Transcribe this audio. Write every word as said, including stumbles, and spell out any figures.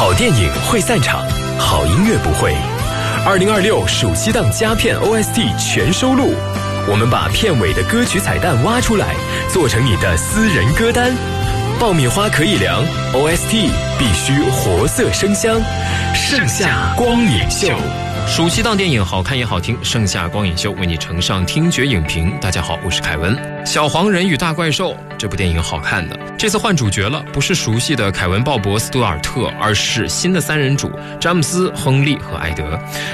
好电影会散场，好音乐不会。二零二六暑期档佳片 O S T 全收录，我们把片尾的歌曲彩蛋挖出来，做成你的私人歌单。爆米花可以凉 ，O S T 必须活色生香。盛夏光影秀， 暑期档电影好看也好听，盛夏光影秀为你呈上听觉影评。大家好，我是凯文。小黄人与大怪兽这部电影好看的，这次换主角了，不是熟悉的凯文鲍勃斯图尔特，而是新的三人组詹姆斯、亨利和艾德。